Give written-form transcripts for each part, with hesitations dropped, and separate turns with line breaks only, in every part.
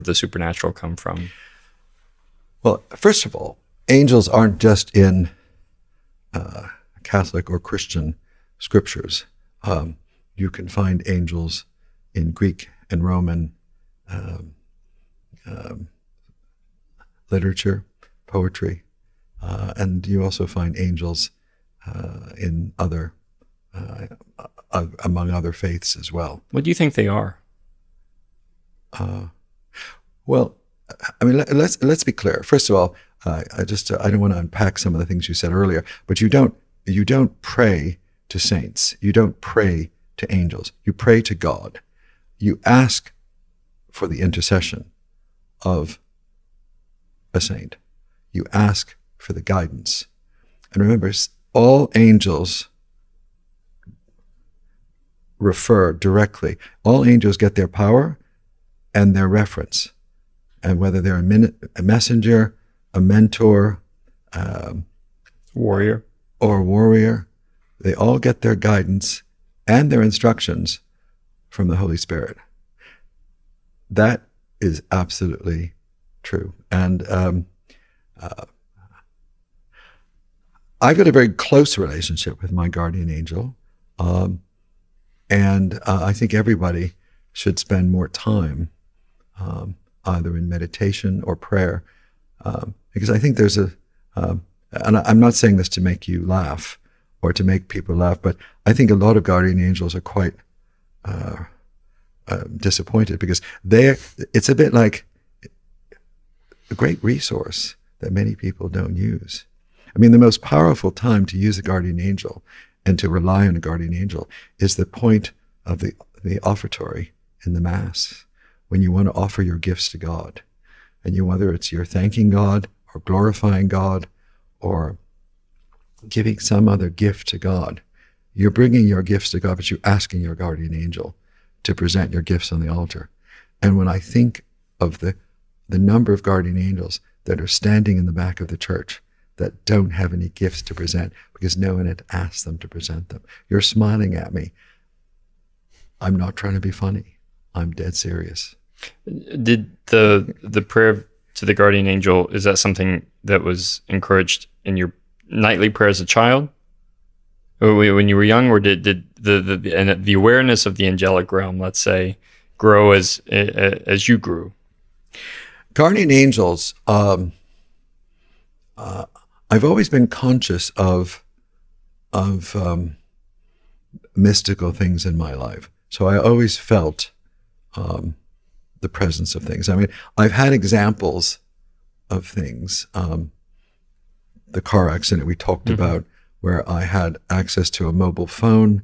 the supernatural come from?
Well, first of all, angels aren't just in Catholic or Christian scriptures. You can find angels in Greek and Roman literature, poetry, and you also find angels in other, among other faiths as well.
What do you think they are?
Well, I mean, let's be clear. First of all, I don't want to unpack some of the things you said earlier, but you don't pray to saints. You don't pray to angels. You pray to God. You ask for the intercession of a saint. You ask for the guidance. And remember, all angels refer directly. All angels get their power and their reference. And whether they're a messenger, a mentor,
Warrior.
or a warrior, they all get their guidance and their instructions from the Holy Spirit. That is absolutely true. And I've got a very close relationship with my guardian angel. And I think everybody should spend more time either in meditation or prayer, because I think there's and I'm not saying this to make you laugh or to make people laugh, but I think a lot of guardian angels are quite disappointed because it's a bit like a great resource that many people don't use. I mean, the most powerful time to use a guardian angel and to rely on a guardian angel is the point of the offertory in the Mass, when you want to offer your gifts to God. And whether it's you're thanking God or glorifying God or giving some other gift to God, you're bringing your gifts to God, but you're asking your guardian angel to present your gifts on the altar. And when I think of the number of guardian angels that are standing in the back of the church that don't have any gifts to present because no one had asked them to present them, you're smiling at me. I'm not trying to be funny. I'm dead serious.
Did the prayer to the guardian angel, is that something that was encouraged in your nightly prayer as a child, or when you were young, or did the awareness of the angelic realm, let's say, grow as you grew?
Guardian angels, I've always been conscious of mystical things in my life. So I always felt the presence of things. I mean, I've had examples of things. The car accident we talked about, where I had access to a mobile phone.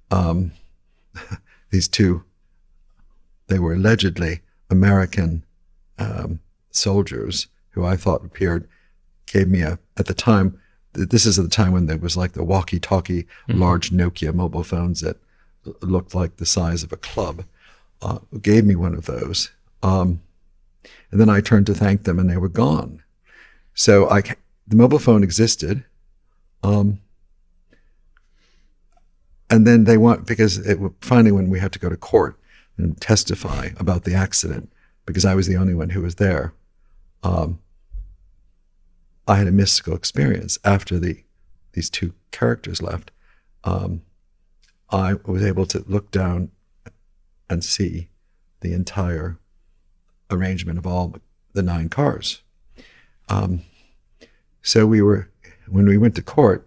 These two, they were allegedly American soldiers who I thought appeared, gave me at the time, this is at the time when there was like the walkie-talkie, large Nokia mobile phones that looked like the size of a club, gave me one of those. And then I turned to thank them and they were gone. So the mobile phone existed. And then because finally when we had to go to court and testify about the accident, because I was the only one who was there, I had a mystical experience after these two characters left. I was able to look down and see the entire arrangement of all the 9 cars. So when we went to court,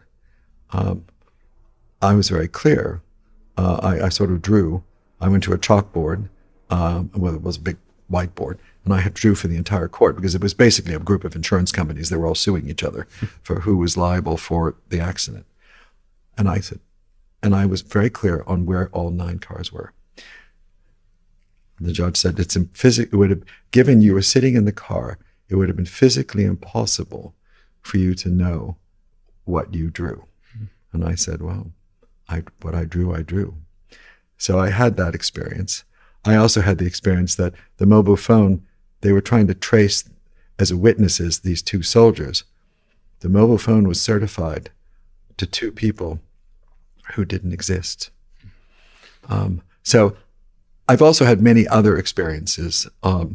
I was very clear. I sort of drew. I went to a chalkboard, well, it was a big whiteboard, and I had drew for the entire court because it was basically a group of insurance companies. They were all suing each other for who was liable for the accident. And I was very clear on where all 9 cars were. The judge said it would have, given you were sitting in the car, it would have been physically impossible for you to know what you drew. And I said, well, what I drew, I drew. So I had that experience. I also had the experience that the mobile phone, they were trying to trace as witnesses these 2 soldiers. The mobile phone was certified to 2 people who didn't exist. So I've also had many other experiences.